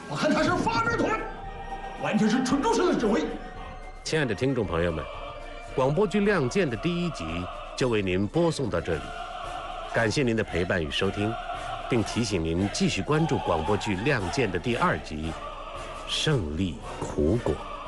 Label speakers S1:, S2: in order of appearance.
S1: 我看他是发明团，完全是陈忠生的指挥。
S2: 亲爱的听众朋友们，广播剧《亮剑》的第1集就为您播送到这里，感谢您的陪伴与收听，并提醒您继续关注广播剧《亮剑》的第2集《胜利苦果》。